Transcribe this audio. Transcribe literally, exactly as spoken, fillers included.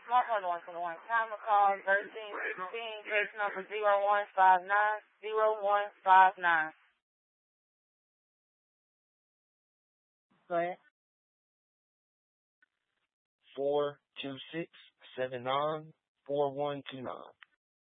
Smart one one for the one. Time to call thirteen sixteen. Case number zero one five nine zero one five nine. Go ahead. Four two six seven nine four one two nine.